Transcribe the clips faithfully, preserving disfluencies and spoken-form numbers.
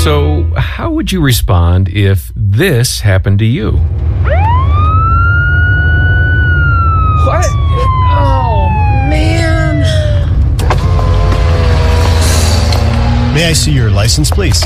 So, how would you respond if this happened to you? What? Oh, man. May I see your license, please?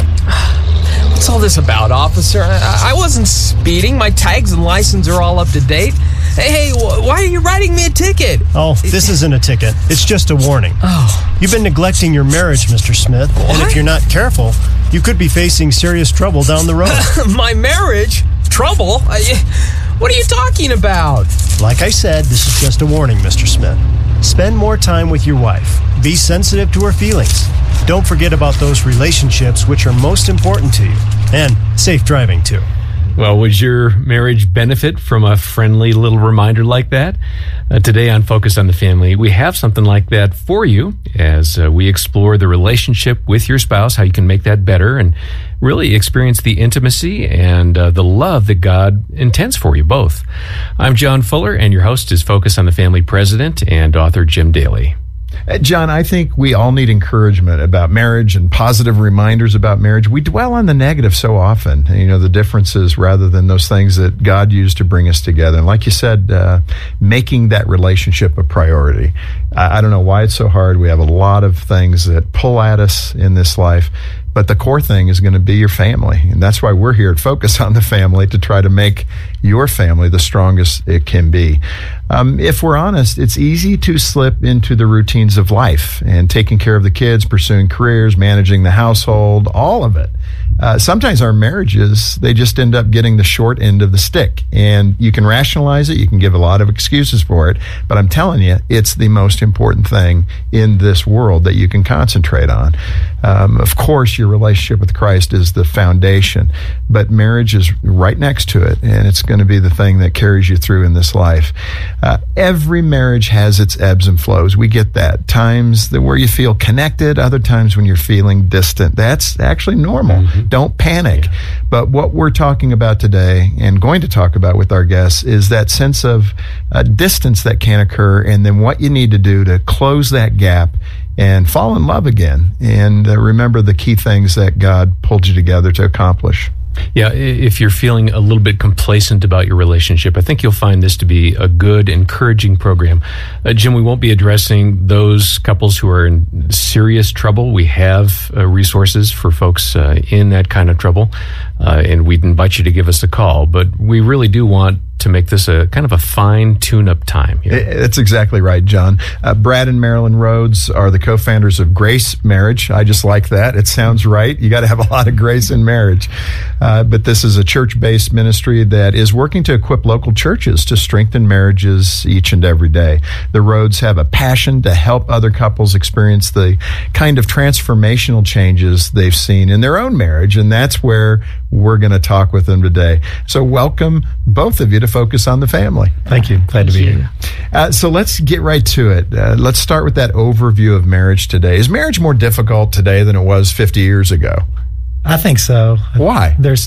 What's all this about, officer? I, I wasn't speeding. My tags and license are all up to date. Hey, hey, wh- why are you writing me a ticket? Oh, this isn't a ticket. It's just a warning. Oh. You've been neglecting your marriage, Mister Smith. What? And if you're not careful, you could be facing serious trouble down the road. My marriage? Trouble? I, what are you talking about? Like I said, this is just a warning, Mister Smith. Spend more time with your wife. Be sensitive to her feelings. Don't forget about those relationships which are most important to you. And safe driving, too. Well, would your marriage benefit from a friendly little reminder like that? Uh, today on Focus on the Family, we have something like that for you as uh, we explore the relationship with your spouse, how you can make that better, and really experience the intimacy and uh, the love that God intends for you both. I'm John Fuller, and your host is Focus on the Family president and author Jim Daly. Uh, John, I think we all need encouragement about marriage and positive reminders about marriage. We dwell on the negative so often, you know, the differences rather than those things that God used to bring us together. And like you said, uh, making that relationship a priority. I, I don't know why it's so hard. We have a lot of things that pull at us in this life. But the core thing is going to be your family. And that's why we're here at Focus on the Family, to try to make your family the strongest it can be. Um, if we're honest, it's easy to slip into the routines of life and taking care of the kids, pursuing careers, managing the household, all of it. Uh, sometimes our marriages, they just end up getting the short end of the stick. And you can rationalize it. You can give a lot of excuses for it. But I'm telling you, it's the most important thing in this world that you can concentrate on. Um, of course, your relationship with Christ is the foundation, but marriage is right next to it, and it's going to be the thing that carries you through in this life. Uh, every marriage has its ebbs and flows. We get that. Times that where you feel connected, other times when you're feeling distant. That's actually normal. Mm-hmm. Don't panic. Yeah. But what we're talking about today and going to talk about with our guests is that sense of uh, distance that can occur, and then what you need to do to close that gap and fall in love again, and uh, remember the key things that God pulled you together to accomplish. Yeah, if you're feeling a little bit complacent about your relationship, I think you'll find this to be a good, encouraging program. Uh, Jim, we won't be addressing those couples who are in serious trouble. We have uh, resources for folks uh, in that kind of trouble, uh, and we'd invite you to give us a call. But we really do want to make this a kind of a fine tune-up time here. That's exactly right, John. Uh, Brad and Marilyn Rhodes are the co-founders of Grace Marriage. I just like that. It sounds right. You got to have a lot of grace in marriage. Uh, but this is a church-based ministry that is working to equip local churches to strengthen marriages each and every day. The Rhodes have a passion to help other couples experience the kind of transformational changes they've seen in their own marriage, and that's where we're going to talk with them today. So welcome, both of you, to Focus on the Family. Thank you. Glad to be here. Uh, so let's get right to it. Uh, let's start with that overview of marriage today. Is marriage more difficult today than it was fifty years ago? I think so. Why? There's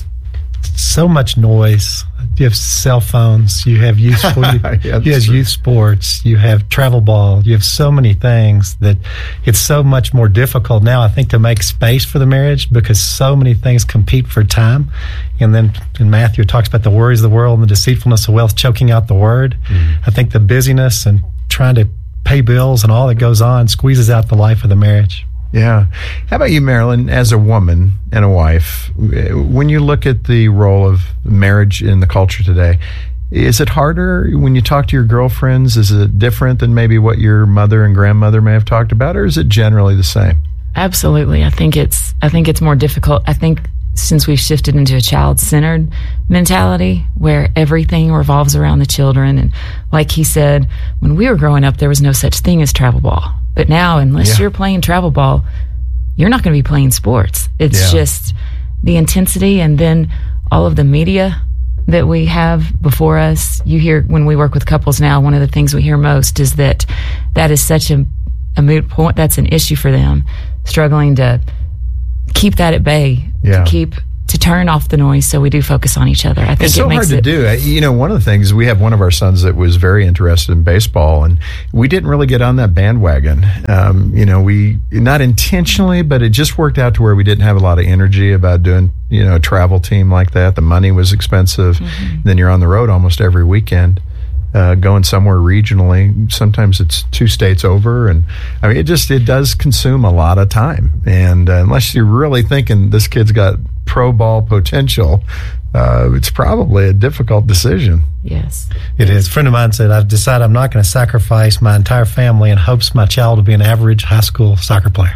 so much noise. You have cell phones. You have youth. You, yeah, you have true. youth sports. You have travel ball. You have so many things that it's so much more difficult now, I think, to make space for the marriage, because so many things compete for time. And then in Matthew, it talks about the worries of the world and the deceitfulness of wealth choking out the word. Mm. I think the busyness and trying to pay bills and all that goes on squeezes out the life of the marriage. Yeah. How about you, Marilyn, as a woman and a wife, when you look at the role of marriage in the culture today, is it harder when you talk to your girlfriends? Is it different than maybe what your mother and grandmother may have talked about, or is it generally the same? Absolutely. I think it's I think it's more difficult. I think since we've shifted into a child-centered mentality where everything revolves around the children, and like he said, when we were growing up, there was no such thing as travel ball. But now, unless yeah. you're playing travel ball, you're not going to be playing sports. It's yeah. just the intensity, and then all of the media that we have before us. You hear, when we work with couples now, one of the things we hear most is that that is such a, a moot point. That's an issue for them, struggling to keep that at bay, yeah. to keep to turn off the noise so we do focus on each other. I think it's it so makes hard to it, do. You know, one of the things, we have one of our sons that was very interested in baseball, and we didn't really get on that bandwagon. Um, you know, we, not intentionally, but it just worked out to where we didn't have a lot of energy about doing, you know, a travel team like that. The money was expensive. Mm-hmm. Then you're on the road almost every weekend. Uh, going somewhere regionally, sometimes it's two states over, and I mean, it just it does consume a lot of time. And uh, unless you're really thinking this kid's got pro ball potential, uh, it's probably a difficult decision. Yes, it is. A friend of mine said, "I've decided I'm not going to sacrifice my entire family in hopes my child will be an average high school soccer player."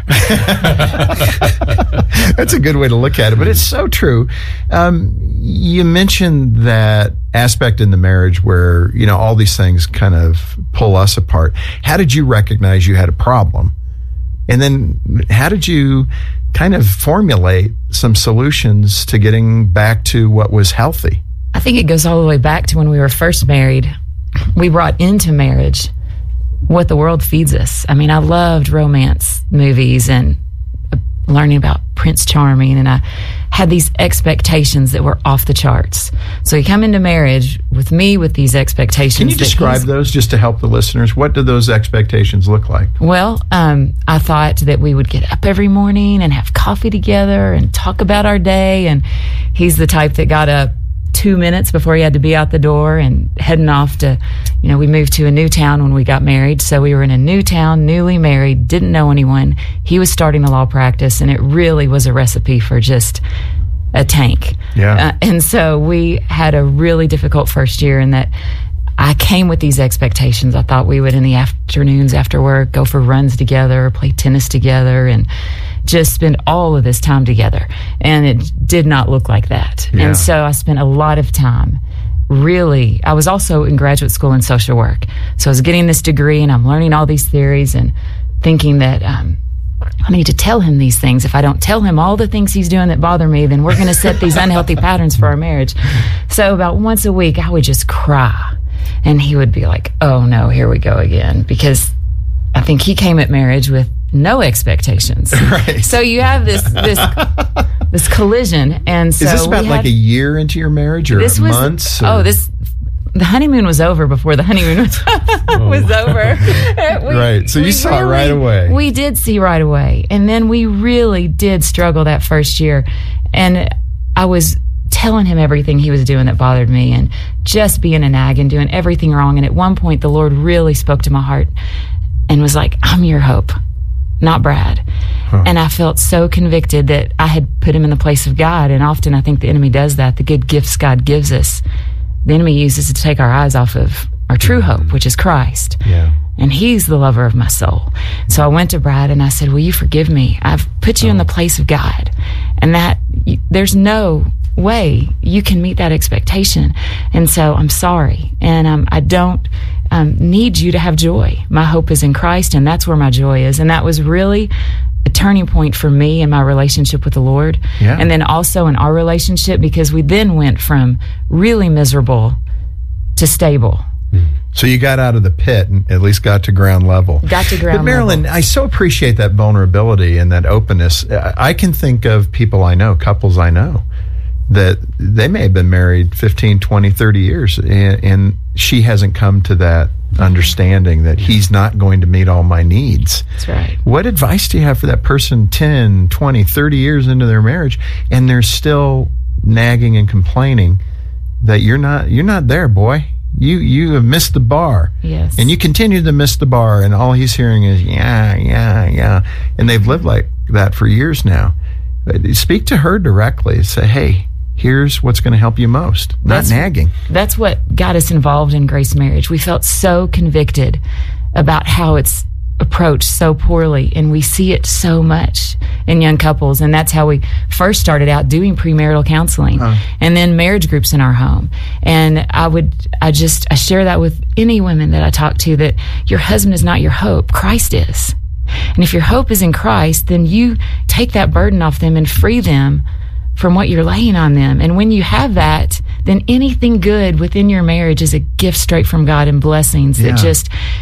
That's a good way to look at it, but it's so true. Um, you mentioned that aspect in the marriage where, you know, all these things kind of pull us apart. How did you recognize you had a problem? And then how did you kind of formulate some solutions to getting back to what was healthy? I think it goes all the way back to when we were first married. We brought into marriage what the world feeds us. I mean, I loved romance movies and learning about Prince Charming, and I had these expectations that were off the charts. So you come into marriage with me with these expectations. Can you describe those just to help the listeners? What do those expectations look like? Well, um, I thought that we would get up every morning and have coffee together and talk about our day, and he's the type that got up two minutes before he had to be out the door and heading off to, you know, we moved to a new town when we got married. So we were in a new town, newly married, didn't know anyone. He was starting a law practice, and it really was a recipe for just a tank. Yeah. Uh, and so we had a really difficult first year in that I came with these expectations. I thought we would, in the afternoons after work, go for runs together, play tennis together, and just spend all of this time together. And it did not look like that. Yeah. And so I spent a lot of time really, I was also in graduate school in social work. So I was getting this degree, and I'm learning all these theories and thinking that um, I need to tell him these things. If I don't tell him all the things he's doing that bother me, then we're going to set these unhealthy patterns for our marriage. So about once a week, I would just cry. And he would be like, oh no, here we go again. Because I think he came at marriage with no expectations. Right. So you have this this this collision. And so is this about we like had, a year into your marriage, or this was, months? Or? Oh, this the honeymoon was over before the honeymoon was, oh. was over. We, right. So you saw really, it right away. We did see right away. And then we really did struggle that first year. And I was telling him everything he was doing that bothered me, and just being a nag and doing everything wrong. And at one point, the Lord really spoke to my heart and was like, I'm your hope, not Brad. Huh. And I felt so convicted that I had put him in the place of God. And often I think the enemy does that. The good gifts God gives us, the enemy uses to take our eyes off of our true mm-hmm. hope, which is Christ. Yeah. And he's the lover of my soul. So I went to Brad and I said, will you forgive me? I've put you oh. in the place of God. And that you, there's no way you can meet that expectation. And so I'm sorry. And um, I don't um, need you to have joy. My hope is in Christ, and that's where my joy is. And that was really a turning point for me in my relationship with the Lord. Yeah. And then also in our relationship, because we then went from really miserable to stable. So you got out of the pit and at least got to ground level. Got to ground But Marilyn, level. I so appreciate that vulnerability and that openness. I can think of people I know, couples I know, that they may have been married fifteen, twenty, thirty years, and, and she hasn't come to that understanding that he's not going to meet all my needs. That's right. What advice do you have for that person ten, twenty, thirty years into their marriage, and they're still nagging and complaining that you're not you're not there, boy. You you have missed the bar. Yes. And you continue to miss the bar, and all he's hearing is, yeah, yeah, yeah. And they've lived like that for years now. Speak to her directly. Say, hey, here's what's going to help you most. Not that's, nagging. That's what got us involved in Grace Marriage. We felt so convicted about how it's approached so poorly, and we see it so much in young couples. And that's how we first started out doing premarital counseling, huh. and then marriage groups in our home. And I would, I just, I share that with any women that I talk to, that your husband is not your hope, Christ is. And if your hope is in Christ, then you take that burden off them and free them from what you're laying on them. And when you have that, then anything good within your marriage is a gift straight from God, and blessings yeah. that just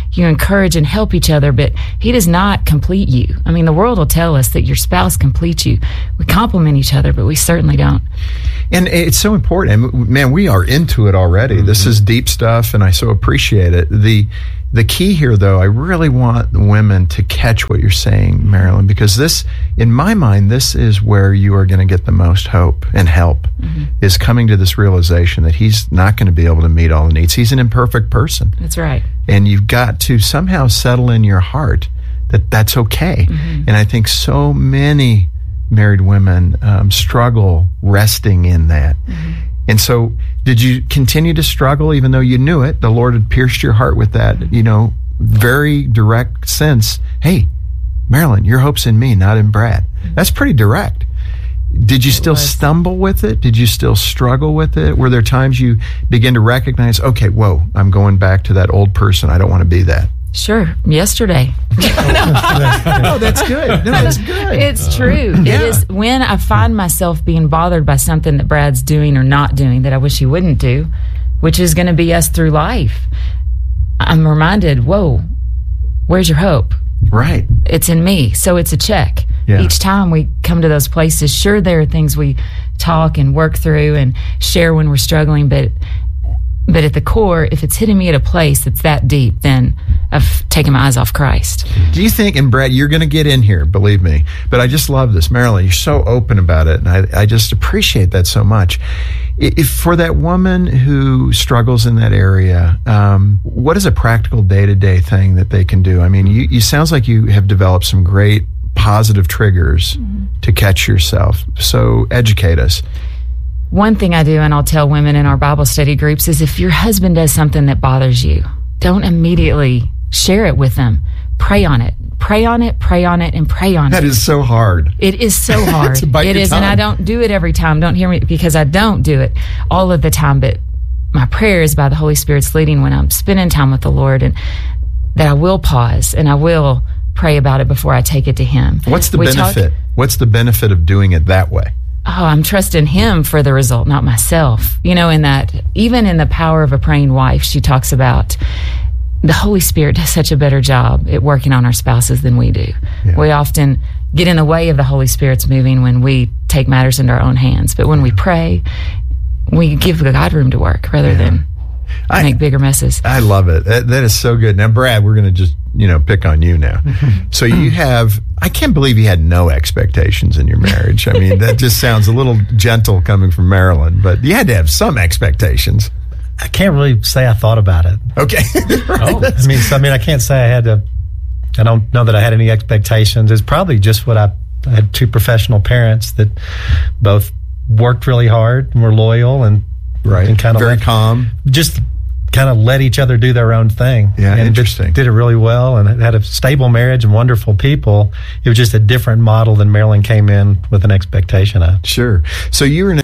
you encourage and help each other, but he does not complete you. I mean, the world will tell us that your spouse completes you. We complement each other, but we certainly don't. And it's so important. And man, we are into it already. Mm-hmm. This is deep stuff, and I so appreciate it. The The key here, though, I really want women to catch what you're saying, Marilyn, because this, in my mind, this is where you are going to get the most hope and help, mm-hmm. is coming to this realization that he's not going to be able to meet all the needs. He's an imperfect person. That's right. And you've got to somehow settle in your heart that that's okay. Mm-hmm. And I think so many married women um, struggle resting in that. Mm-hmm. And so did you continue to struggle even though you knew it? The Lord had pierced your heart with that, you know, very direct sense. Hey, Marilyn, your hope's in me, not in Brad. That's pretty direct. Did you still stumble with it? Did you still struggle with it? Were there times you begin to recognize, okay, whoa, I'm going back to that old person. I don't want to be that. Sure. Yesterday. Oh, that's good. No, that's good. It's true. Yeah. It is when I find myself being bothered by something that Brad's doing or not doing that I wish he wouldn't do, which is going to be us through life. I'm reminded, whoa, where's your hope? Right. It's in me. So it's a check. Yeah. Each time we come to those places, sure, there are things we talk and work through and share when we're struggling, but But at the core, if it's hitting me at a place that's that deep, then I've taken my eyes off Christ. Do you think, and Brad, you're going to get in here, believe me, but I just love this. Marilyn, you're so open about it, and I, I just appreciate that so much. If for that woman who struggles in that area, um, what is a practical day-to-day thing that they can do? I mean, you, you sounds like you have developed some great positive triggers mm-hmm. to catch yourself. So educate us. One thing I do, and I'll tell women in our Bible study groups, is if your husband does something that bothers you, don't immediately share it with them. Pray on it. Pray on it, pray on it, and pray on that it. That is so hard. It is so hard. It is, tongue. And I don't do it every time. Don't hear me, because I don't do it all of the time. But my prayer is by the Holy Spirit's leading when I'm spending time with the Lord, and that I will pause and I will pray about it before I take it to Him. What's the we benefit? Talk, What's the benefit of doing it that way? Oh, I'm trusting Him for the result, not myself. You know, in that, even in the Power of a Praying Wife, she talks about the Holy Spirit does such a better job at working on our spouses than we do. Yeah. We often get in the way of the Holy Spirit's moving when we take matters into our own hands. But when we pray, we give God room to work rather yeah. than I, make bigger messes. I love it. That, that is so good. Now, Brad, we're going to just, you know, pick on you now. So you have, I can't believe you had no expectations in your marriage. I mean, that just sounds a little gentle coming from Marilyn, but you had to have some expectations. I can't really say I thought about it. Okay. Right. Oh. I mean, so, I mean, I can't say I had to, I don't know that I had any expectations. It's probably just what I, I had two professional parents that both worked really hard and were loyal and, right. and kind of very let, calm. Just kind of let each other do their own thing. Yeah, and interesting. Did, did it really well and it had a stable marriage and wonderful people. It was just a different model than Marilyn came in with an expectation of. Sure. So you were an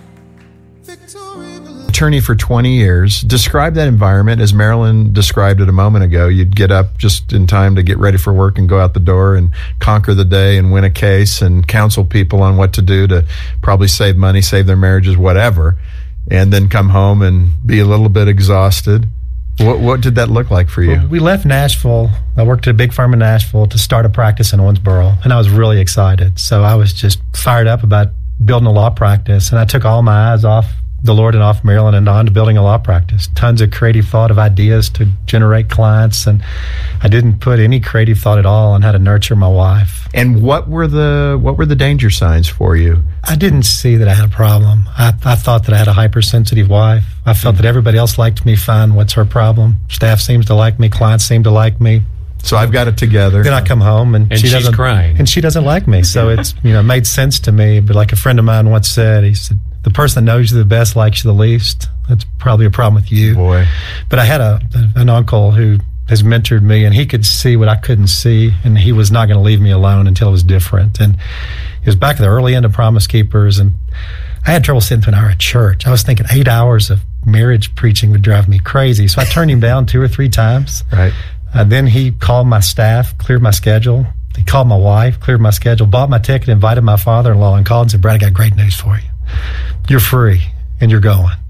attorney for twenty years. Describe that environment as Marilyn described it a moment ago. You'd get up just in time to get ready for work and go out the door and conquer the day and win a case and counsel people on what to do to probably save money, save their marriages, whatever, and then come home and be a little bit exhausted. What what did that look like for you? Well, we left Nashville. I worked at a big firm in Nashville to start a practice in Owensboro, and I was really excited. So I was just fired up about building a law practice, and I took all my eyes off the Lord and off Marilyn and on to building a law practice. Tons of creative thought of ideas to generate clients, and I didn't put any creative thought at all on how to nurture my wife. And what were the what were the danger signs for you? I didn't see that I had a problem. I, I thought that I had a hypersensitive wife. I felt mm-hmm. that everybody else liked me fine. What's her problem? Staff seems to like me. Clients seem to like me. So I've got it together. Then I come home and, and she she's doesn't crying, and she doesn't like me. So it's you know made sense to me. But like a friend of mine once said, he said, "The person that knows you the best likes you the least." That's probably a problem with you. Boy. But I had a an uncle who has mentored me, and he could see what I couldn't see, and he was not going to leave me alone until it was different. And it was back at the early end of Promise Keepers, and I had trouble sitting through an hour at church. I was thinking eight hours of marriage preaching would drive me crazy. So I turned him down two or three times. Right. Uh, then he called my staff, cleared my schedule. He called my wife, cleared my schedule, bought my ticket, invited my father-in-law, and called and said, "Brad, I got great news for you. You're free, and you're going."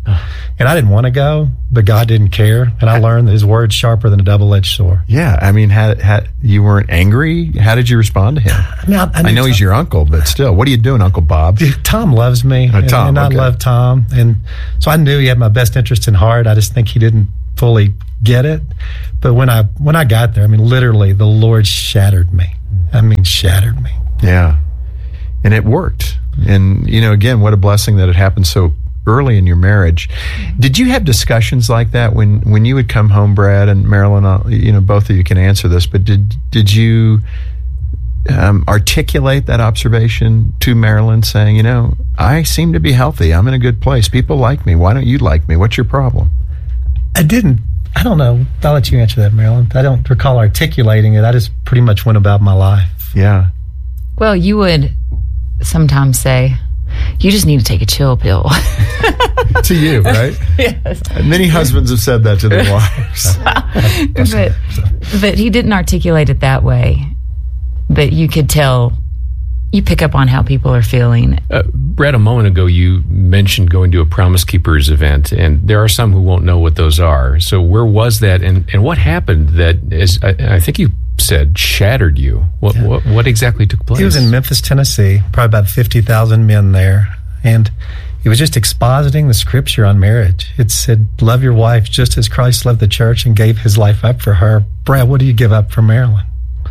And I didn't want to go, but God didn't care. And I learned that his word's sharper than a double-edged sword. Yeah. I mean, had, had, you weren't angry? How did you respond to him? I, mean, I, I, I know Tom, he's your uncle, but still, what are you doing, Uncle Bob? Tom loves me, Oh, and, Tom, and I okay. love Tom. And so I knew he had my best interest in heart. I just think he didn't fully get it. But when I when I got there, I mean, literally, the Lord shattered me. I mean, shattered me. Yeah. And it worked. And, you know, again, what a blessing that it happened so early in your marriage. Did you have discussions like that when, when you would come home, Brad and Marilyn? uh, You know, both of you can answer this, but did did you um, articulate that observation to Marilyn, saying, you know, I seem to be healthy. I'm in a good place. People like me. Why don't you like me? What's your problem? I didn't. I don't know. I'll let you answer that, Marilyn. I don't recall articulating it. I just pretty much went about my life. Yeah. Well, you would sometimes say, you just need to take a chill pill. To you, right? Yes. And many husbands have said that to their wives. but, but he didn't articulate it that way. But you could tell, you pick up on how people are feeling. Uh, Brad, a moment ago, you mentioned going to a Promise Keepers event, and there are some who won't know what those are. So where was that, and, and what happened that, is, I, I think you said, shattered you? What, Yeah. what what exactly took place? It was in Memphis, Tennessee, probably about fifty thousand men there. And it was just expositing the scripture on marriage. It said, love your wife just as Christ loved the church and gave his life up for her. Brad, what do you give up for Marilyn?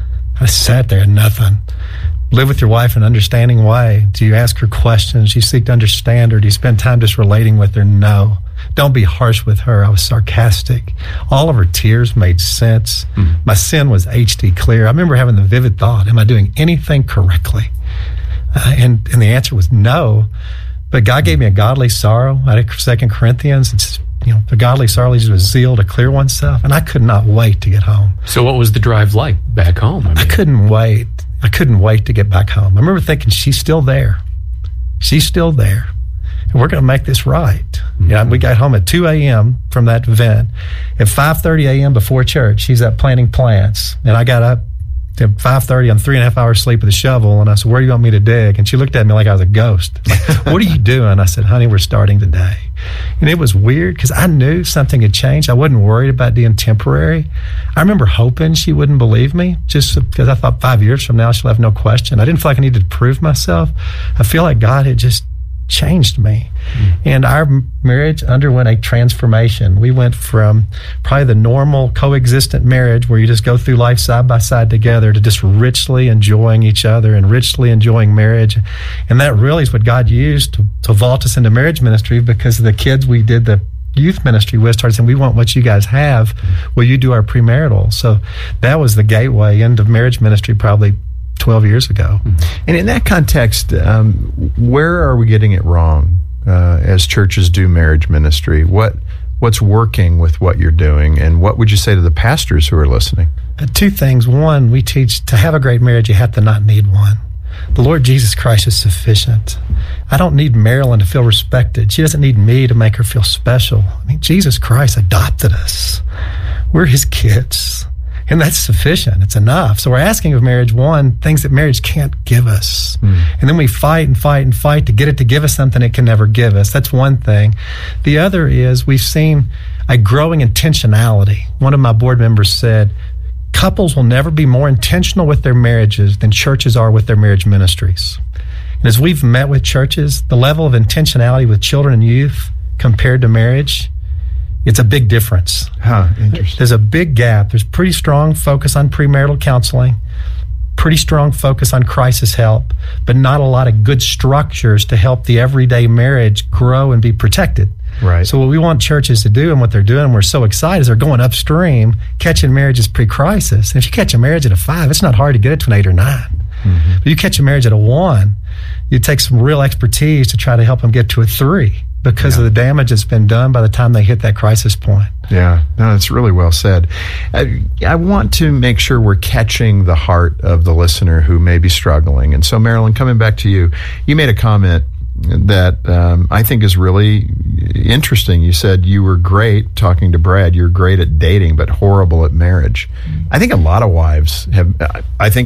I sat there, nothing. Live with your wife in an understanding way. Do you ask her questions? Do you seek to understand her? Do you spend time just relating with her? No. Don't be harsh with her. I was sarcastic. All of her tears made sense. Mm. My sin was H D clear. I remember having the vivid thought, am I doing anything correctly? Uh, and, and the answer was no. But God gave me a godly sorrow. Out of Second Corinthians, it's, you know, the godly sorrow leads to a zeal to clear oneself. And I could not wait to get home. So what was the drive like back home? I, mean, I couldn't wait. I couldn't wait to get back home. I remember thinking, she's still there. She's still there. And we're going to make this right. Mm-hmm. You know, we got home at two a.m. from that event. At five thirty a.m. before church, she's up planting plants. And I got up at five thirty on three and a half hours sleep with a shovel. And I said, where do you want me to dig? And she looked at me like I was a ghost. Like, what are you doing? I said, honey, we're starting today. And it was weird because I knew something had changed. I wasn't worried about being temporary. I remember hoping she wouldn't believe me just because I thought five years from now she'll have no question. I didn't feel like I needed to prove myself. I feel like God had just changed me. Mm. And our marriage underwent a transformation. We went from probably the normal coexistent marriage where you just go through life side by side together to just richly enjoying each other and richly enjoying marriage. And that really is what God used to, to vault us into marriage ministry, because of the kids we did the youth ministry with started saying, we want what you guys have. Will you do our premarital? So that was the gateway into marriage ministry probably twelve years ago. And in that context, um, where are we getting it wrong uh, as churches do marriage ministry? What What's working with what you're doing? And what would you say to the pastors who are listening? Uh, two things. One, we teach to have a great marriage, you have to not need one. The Lord Jesus Christ is sufficient. I don't need Marilyn to feel respected. She doesn't need me to make her feel special. I mean, Jesus Christ adopted us. We're his kids. And that's sufficient. It's enough. So we're asking of marriage, one, things that marriage can't give us. Mm. And then we fight and fight and fight to get it to give us something it can never give us. That's one thing. The other is we've seen a growing intentionality. One of my board members said, couples will never be more intentional with their marriages than churches are with their marriage ministries. And as we've met with churches, the level of intentionality with children and youth compared to marriage, it's a big difference. Huh, interesting. There's a big gap. There's pretty strong focus on premarital counseling, pretty strong focus on crisis help, but not a lot of good structures to help the everyday marriage grow and be protected. Right. So what we want churches to do and what they're doing, we're so excited, is they're going upstream, catching marriages pre-crisis. And if you catch a marriage at a five, it's not hard to get it to an eight or nine. Mm-hmm. But you catch a marriage at a one, you take some real expertise to try to help them get to a three, because yeah. of the damage that's been done by the time they hit that crisis point. Yeah, no, that's really well said. I, I want to make sure we're catching the heart of the listener who may be struggling. And so, Marilyn, coming back to you, you made a comment that um, I think is really interesting. You said you were great talking to Brad. You're great at dating, but horrible at marriage. I think a lot of wives have, I think I've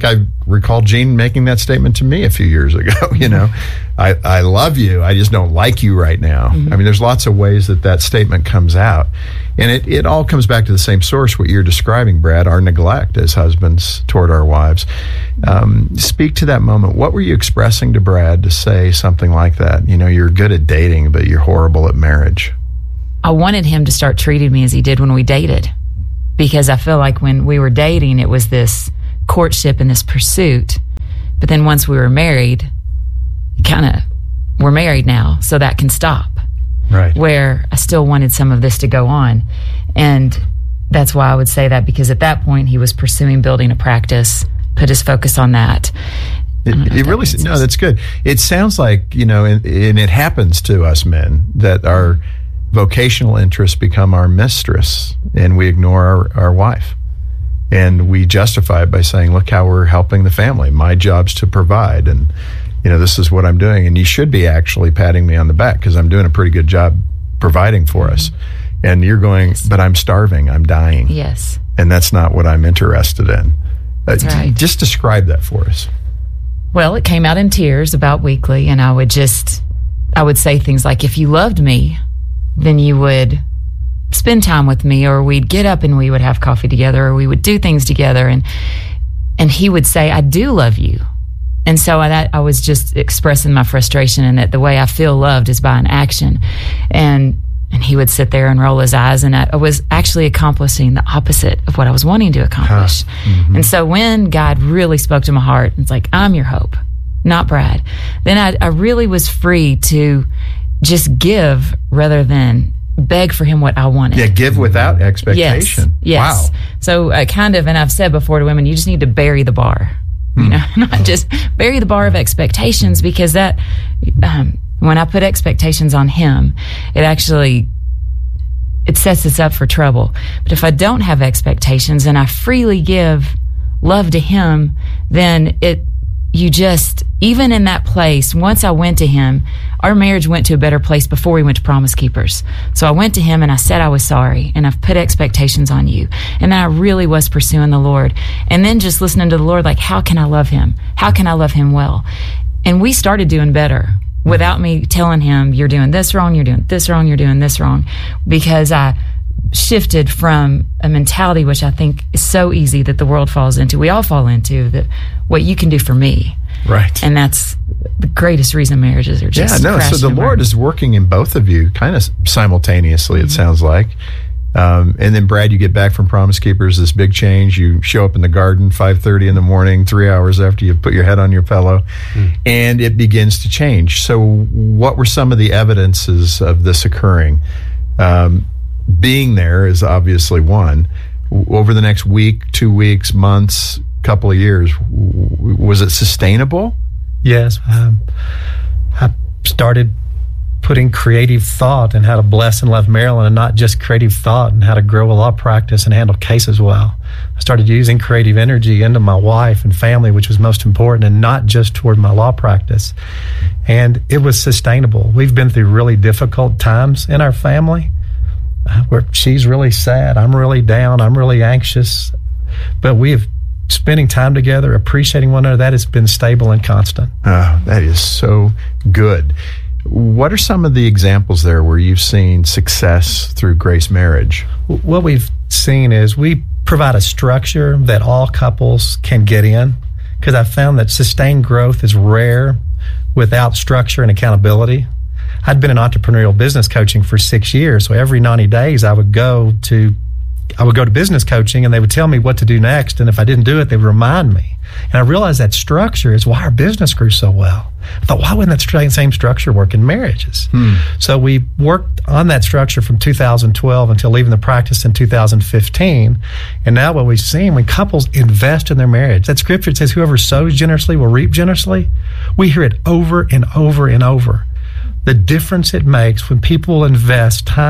recall Gene making that statement to me a few years ago. You know, I, I love you. I just don't like you right now. Mm-hmm. I mean, there's lots of ways that that statement comes out. And it, it all comes back to the same source, what you're describing, Brad, our neglect as husbands toward our wives. Um, speak to that moment. What were you expressing to Brad to say something like that? You know, you're good at dating, but you're horrible at marriage. I wanted him to start treating me as he did when we dated, because I feel like when we were dating, it was this courtship and this pursuit. But then once we were married, kind of, we're married now, so that can stop. Right. Where I still wanted some of this to go on. And that's why I would say that, because at that point he was pursuing building a practice, put his focus on that. It, it really, no, that's good. It sounds like, you know, and, and it happens to us men that our vocational interests become our mistress and we ignore our, our wife. And we justify it by saying, look how we're helping the family. My job's to provide. And, you know, this is what I'm doing. And you should be actually patting me on the back because I'm doing a pretty good job providing for mm-hmm. us. And you're going, yes. but I'm starving. I'm dying. Yes. And that's not what I'm interested in. That's uh, right. Just describe that for us. Well, it came out in tears about weekly. And I would just, I would say things like, if you loved me, then you would spend time with me, or we'd get up and we would have coffee together, or we would do things together. And, and he would say, I do love you. And so I, I was just expressing my frustration, and that the way I feel loved is by an action. And and he would sit there and roll his eyes, and I, I was actually accomplishing the opposite of what I was wanting to accomplish. Huh. Mm-hmm. And so when God really spoke to my heart, it's like, I'm your hope, not Brad. Then I, I really was free to just give rather than beg for him what I wanted. Yeah, give without expectation. Yes. yes. Wow. So uh, kind of, and I've said before to women, you just need to bury the bar. You know, not just bury the bar of expectations, because that, um, when I put expectations on him, it actually, it sets us up for trouble. But if I don't have expectations and I freely give love to him, then it, you just, even in that place, once I went to him, our marriage went to a better place before we went to Promise Keepers. So I went to him and I said I was sorry, and I've put expectations on you. And then I really was pursuing the Lord. And then just listening to the Lord, like, how can I love him? How can I love him well? And we started doing better without me telling him, you're doing this wrong, you're doing this wrong, you're doing this wrong. Because I shifted from a mentality, which I think is so easy that the world falls into, we all fall into, that what you can do for me. Right. And that's the greatest reason marriages are just yeah, no. So the Lord is working in both of you kind of simultaneously, it mm-hmm. sounds like. Um, and then, Brad, you get back from Promise Keepers, this big change. You show up in the garden five thirty in the morning, three hours after you put your head on your pillow, mm. and it begins to change. So what were some of the evidences of this occurring? Um, being there is obviously one. Over the next week, two weeks, months, couple of years, was it sustainable? Yes. Um, I started putting creative thought in how to bless and love Marilyn, and not just creative thought and how to grow a law practice and handle cases well. I started using creative energy into my wife and family, which was most important, and not just toward my law practice. And it was sustainable. We've been through really difficult times in our family uh, where she's really sad, I'm really down, I'm really anxious, but we've spending time together, appreciating one another, that has been stable and constant. Oh, that is so good. What are some of the examples there where you've seen success through Grace Marriage? What we've seen is we provide a structure that all couples can get in, because I've found that sustained growth is rare without structure and accountability. I'd been in entrepreneurial business coaching for six years, so every ninety days I would go to I would go to business coaching, and they would tell me what to do next, and if I didn't do it, they would remind me. And I realized that structure is why our business grew so well. I thought, why wouldn't that same structure work in marriages? Hmm. So we worked on that structure from two thousand twelve until leaving the practice in two thousand fifteen. And now what we've seen, when couples invest in their marriage, that scripture says whoever sows generously will reap generously. We hear it over and over and over. The difference it makes when people invest time,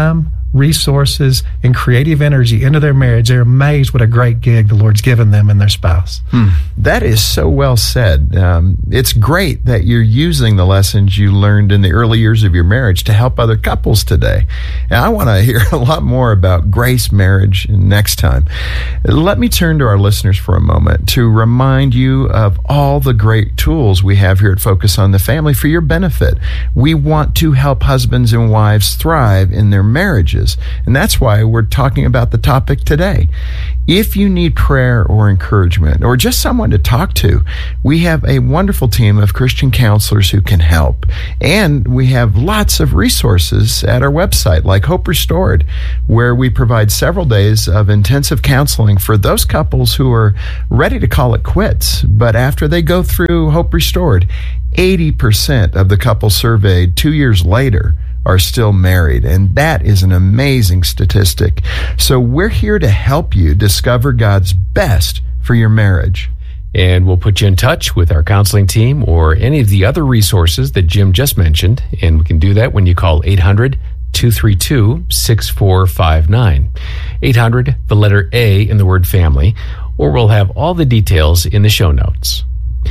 resources and creative energy into their marriage, they're amazed what a great gig the Lord's given them and their spouse. Hmm. That is so well said. Um, it's great that you're using the lessons you learned in the early years of your marriage to help other couples today. And I want to hear a lot more about Grace Marriage next time. Let me turn to our listeners for a moment to remind you of all the great tools we have here at Focus on the Family for your benefit. We want to help husbands and wives thrive in their marriages, and that's why we're talking about the topic today. If you need prayer or encouragement or just someone to talk to, we have a wonderful team of Christian counselors who can help. And we have lots of resources at our website, like Hope Restored, where we provide several days of intensive counseling for those couples who are ready to call it quits. But after they go through Hope Restored, eighty percent of the couples surveyed two years later are still married, and that is an amazing statistic. So we're here to help you discover God's best for your marriage. And we'll put you in touch with our counseling team or any of the other resources that Jim just mentioned, and we can do that when you call eight hundred, two three two, six four five nine. eight hundred, the letter A in the word family, or we'll have all the details in the show notes.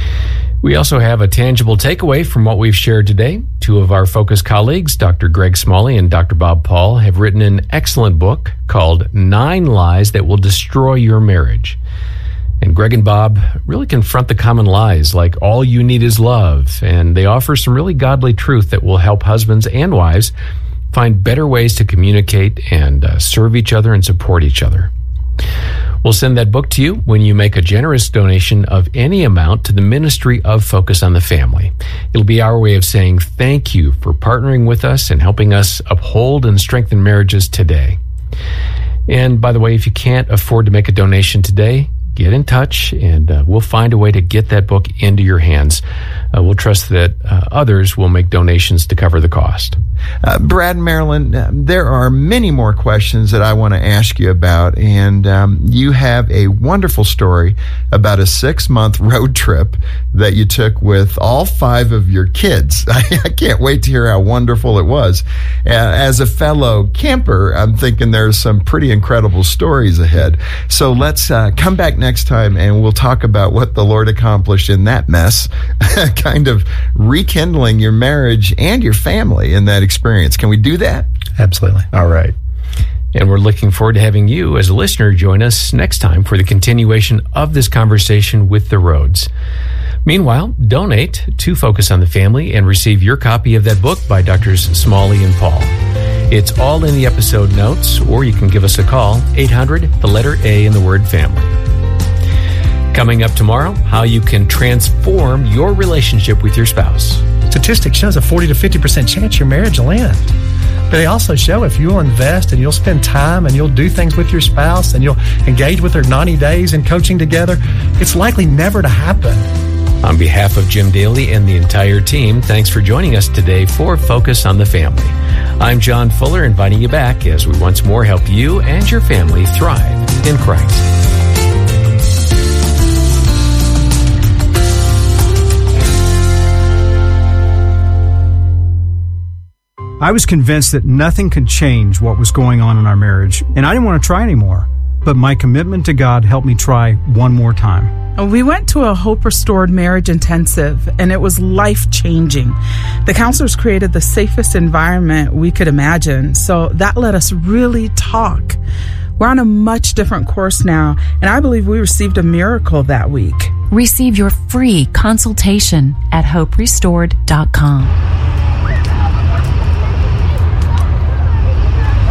We also have a tangible takeaway from what we've shared today. Two of our Focus colleagues, Doctor Greg Smalley and Doctor Bob Paul, have written an excellent book called Nine Lies That Will Destroy Your Marriage. And Greg and Bob really confront the common lies like all you need is love, and they offer some really godly truth that will help husbands and wives find better ways to communicate and uh, serve each other and support each other. We'll send that book to you when you make a generous donation of any amount to the ministry of Focus on the Family. It'll be our way of saying thank you for partnering with us and helping us uphold and strengthen marriages today. And by the way, if you can't afford to make a donation today, get in touch, and uh, we'll find a way to get that book into your hands. Uh, we'll trust that uh, others will make donations to cover the cost. Uh, Brad and Marilyn, uh, there are many more questions that I want to ask you about, and um, you have a wonderful story about a six-month road trip that you took with all five of your kids. I, I can't wait to hear how wonderful it was. Uh, as a fellow camper, I'm thinking there's some pretty incredible stories ahead. So let's uh, come back next next time, and we'll talk about what the Lord accomplished in that mess, kind of rekindling your marriage and your family in that experience. Can we do that? Absolutely. All right. And we're looking forward to having you as a listener join us next time for the continuation of this conversation with the Rhodes. Meanwhile, donate to Focus on the Family and receive your copy of that book by Doctors Smalley and Paul. It's all in the episode notes, or you can give us a call, eight hundred, the letter A in the word family. Coming up tomorrow, how you can transform your relationship with your spouse. Statistics shows a forty to fifty percent chance your marriage will end. But they also show if you'll invest and you'll spend time and you'll do things with your spouse and you'll engage with her ninety days in coaching together, it's likely never to happen. On behalf of Jim Daly and the entire team, thanks for joining us today for Focus on the Family. I'm John Fuller, inviting you back as we once more help you and your family thrive in Christ. I was convinced that nothing could change what was going on in our marriage, and I didn't want to try anymore. But my commitment to God helped me try one more time. We went to a Hope Restored Marriage Intensive, and it was life-changing. The counselors created the safest environment we could imagine, so that let us really talk. We're on a much different course now, and I believe we received a miracle that week. Receive your free consultation at hope restored dot com.